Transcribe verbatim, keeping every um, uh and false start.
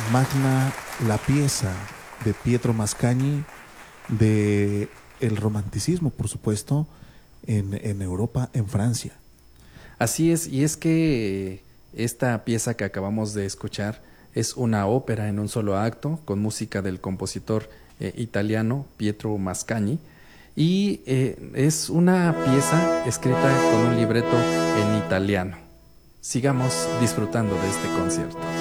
magna la pieza de Pietro Mascagni de el romanticismo, por supuesto, en, en Europa, en Francia. Así es, y es que esta pieza que acabamos de escuchar es una ópera en un solo acto con música del compositor eh, italiano Pietro Mascagni, y eh, es una pieza escrita con un libreto en italiano. Sigamos disfrutando de este concierto.